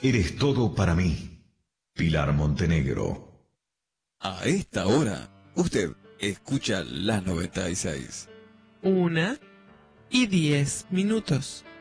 Eres todo para mí. Pilar Montenegro. A esta hora, usted escucha la 96. 1:10.